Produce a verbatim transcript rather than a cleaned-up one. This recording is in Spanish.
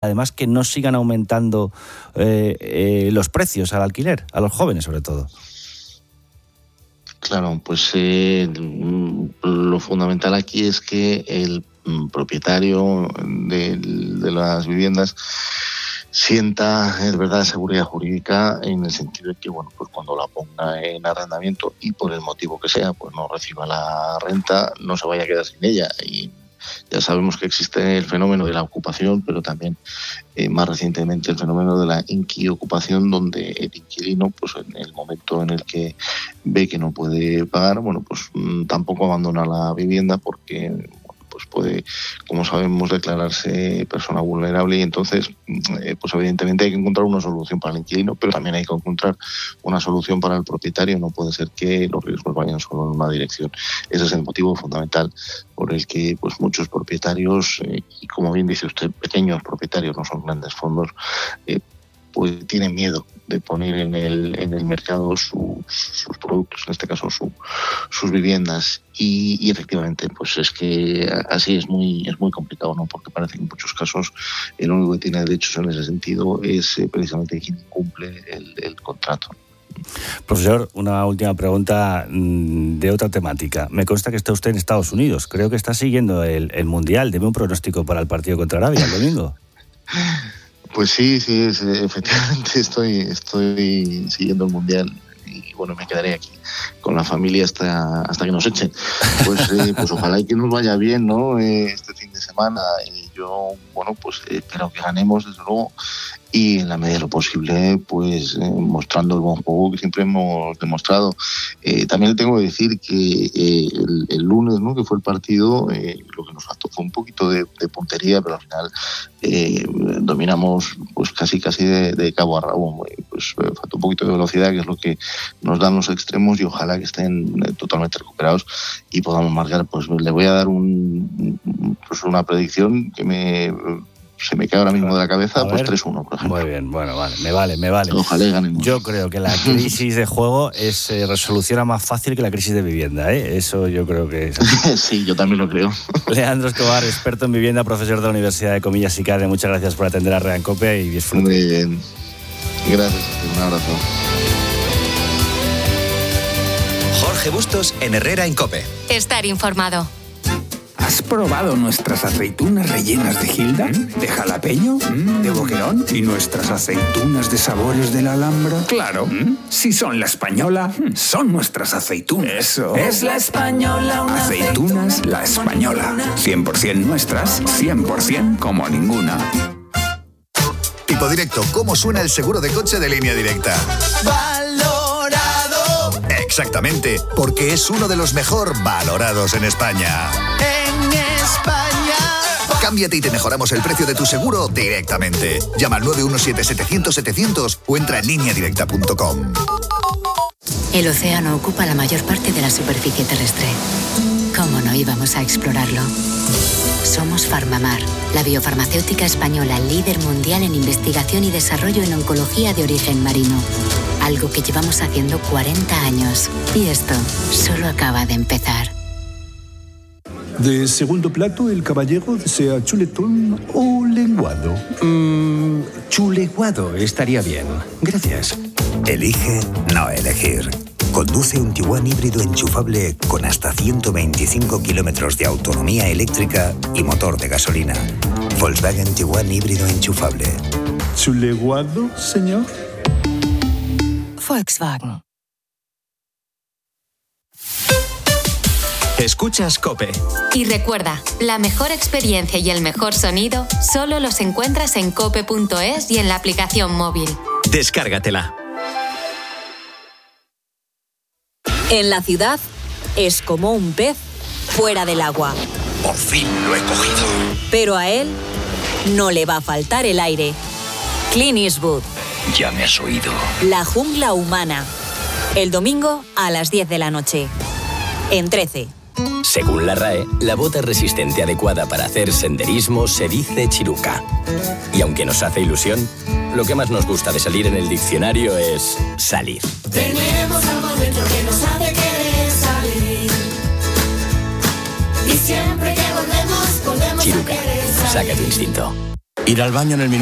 además que no sigan aumentando eh, eh, los precios al alquiler, a los jóvenes sobre todo. Claro, pues eh, lo fundamental aquí es que el propietario de, de las viviendas sienta, es verdad, seguridad jurídica en el sentido de que, bueno, pues cuando la ponga en arrendamiento y por el motivo que sea, pues no reciba la renta, no se vaya a quedar sin ella. Y ya sabemos que existe el fenómeno de la ocupación, pero también eh, más recientemente el fenómeno de la inquiocupación, donde el inquilino, pues en el momento en el que ve que no puede pagar, bueno, pues mmm, tampoco abandona la vivienda porque bueno, pues puede, como sabemos, declararse persona vulnerable y entonces, eh, pues evidentemente hay que encontrar una solución para el inquilino, pero también hay que encontrar una solución para el propietario. No puede ser que los riesgos vayan solo en una dirección. Ese es el motivo fundamental por el que pues muchos propietarios, eh, y como bien dice usted, pequeños propietarios, no son grandes fondos, eh, pues tienen miedo de poner en el en el mercado su, sus productos, en este caso su, sus viviendas, y, y efectivamente pues es que así es muy es muy complicado, ¿no? Porque parece que en muchos casos el único que tiene derechos en ese sentido es eh, precisamente quien incumple el, el contrato. Profesor, una última pregunta de otra temática. Me consta que está usted en Estados Unidos. Creo que está siguiendo el, el Mundial. ¿Deme un pronóstico para el partido contra Arabia el domingo? Pues sí, sí, sí, efectivamente estoy, estoy siguiendo el Mundial y bueno, me quedaré aquí con la familia hasta hasta que nos echen. Pues, eh, pues ojalá y que nos vaya bien, ¿no? Eh, este fin de semana. Y yo, bueno, pues eh, espero que ganemos, desde luego, y en la medida de lo posible, pues eh, mostrando el buen juego que siempre hemos demostrado. Eh, también le tengo que decir que eh, el, el lunes, ¿no?, que fue el partido, eh, lo que nos faltó fue un poquito de, de puntería, pero al final eh, dominamos pues casi casi de, de cabo a rabo. Pues eh, faltó un poquito de velocidad, que es lo que nos dan los extremos, y ojalá que estén eh, totalmente recuperados y podamos marcar. Pues le voy a dar un, pues una predicción que me... se me cae ahora mismo de la cabeza, pues tres uno, por ejemplo. Muy bien, bueno, vale, me vale, me vale. Ojalá ganemos. Yo creo que la crisis de juego es eh, resoluciona más fácil que la crisis de vivienda, ¿eh? Eso yo creo que es así. Sí, yo también lo creo. Leandro Escobar, experto en vivienda, profesor de la Universidad de Comillas y Cade, muchas gracias por atender a Herrera en COPE y disfrute. Muy bien. Gracias, un abrazo. Jorge Bustos en Herrera en COPE. Estar informado. ¿Has probado nuestras aceitunas rellenas de Gilda? ¿De jalapeño? ¿De boquerón? ¿Y nuestras aceitunas de sabores de la Alhambra? Claro. Si son la española, son nuestras aceitunas. Eso. Es la española. Una aceitunas aceituna la española. cien por ciento nuestras, cien por ciento como ninguna. Tipo Directo, ¿cómo suena el seguro de coche de Línea Directa? Valorado. Exactamente, porque es uno de los mejor valorados en España. En España. Cámbiate y te mejoramos el precio de tu seguro directamente. Llama al nueve uno siete, setecientos, setecientos o entra en línea directa punto com. El océano ocupa la mayor parte de la superficie terrestre. ¿Cómo no íbamos a explorarlo? Somos Farmamar, la biofarmacéutica española líder mundial en investigación y desarrollo en oncología de origen marino. Algo que llevamos haciendo cuarenta años. Y esto solo acaba de empezar. De segundo plato, el caballero desea chuletón o lenguado. Mm, chuleguado estaría bien. Gracias. Elige no elegir. Conduce un Tiguan híbrido enchufable con hasta ciento veinticinco kilómetros de autonomía eléctrica y motor de gasolina. Volkswagen Tiguan híbrido enchufable. ¿Chuleguado, señor? Volkswagen. Escuchas COPE. Y recuerda, la mejor experiencia y el mejor sonido solo los encuentras en cope punto es y en la aplicación móvil. Descárgatela. En la ciudad es como un pez fuera del agua. Por fin lo he cogido. Pero a él no le va a faltar el aire. Clint Eastwood. Ya me has oído. La jungla humana. El domingo a las diez de la noche. En trece. Según la RAE, la bota resistente adecuada para hacer senderismo se dice chiruca. Y aunque nos hace ilusión, lo que más nos gusta de salir en el diccionario es salir. Tenemos algo dentro que nos hace querer salir. Y siempre que volvemos, volvemos Chiruca, a querer salir. saca tu instinto. Ir al baño en el minuto